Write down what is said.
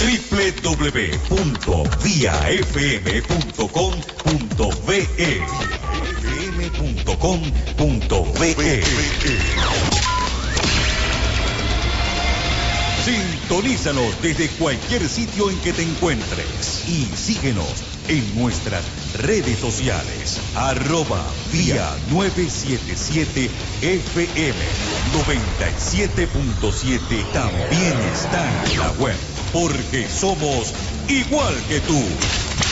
www.viafm.com.be fm.com.be. Sintonízanos desde cualquier sitio en que te encuentres y síguenos en nuestras redes sociales. @vía 977 FM 97.7. También está en la web, porque somos igual que tú.